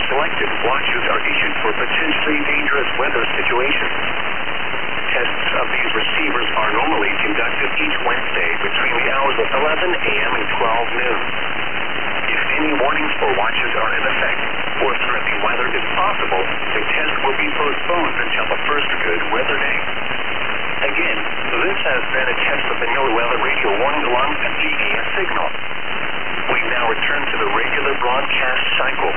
selected, watches are issued for potentially dangerous weather situations. Tests of these receivers are normally conducted each Wednesday between the hours of 11 a.m. and 12 noon. If any warnings for watches are in effect, or threatening weather is possible, the test will be postponed until the first good weather day. Again, this has been a test of the NOAA Weather Radio warning alarm and GAS signal. We now return to the regular broadcast cycle.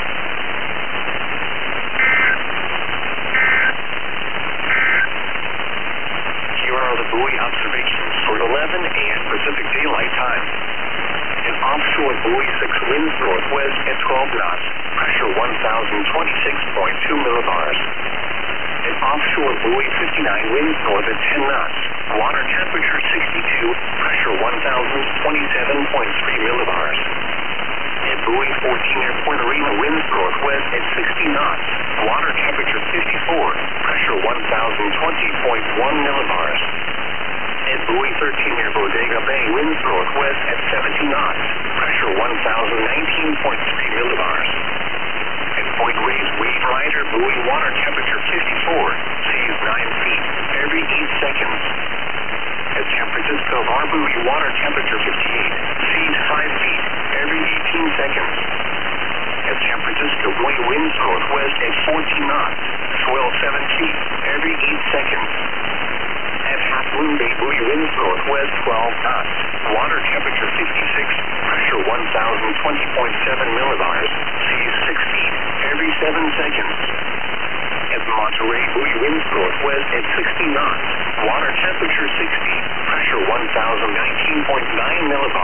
Here are the buoy observations for 11 a.m. Pacific Daylight Time. An offshore buoy 6 winds northwest at 12 knots, pressure 1,026.2 millibars. An offshore buoy 59 winds north at 10 knots, water temperature 62, pressure 1,027.3 millibars. A buoy 14 near Puerto Rico winds northwest at 60 knots, water temperature 54, pressure 1,020.1 millibars. A buoy 13 near Bodega Bay winds northwest at 70 knots, pressure 1,019.3 millibars. At Point Reyes Wave Rider buoy water temperature 54, seas 9 feet every 8 seconds. At San Francisco Bar buoy water temperature 58, seas 5 feet every 18 seconds. At San Francisco buoy winds northwest at 14 knots, swell 7 feet every 8 seconds. At Half Moon Bay buoy winds northwest 12 knots, water temperature 56, pressure 1,020.7 millibars, seas 6 feet every 7 seconds. At Monterey buoy winds northwest at 60 knots, water temperature 60, pressure 1,019.9 millibars.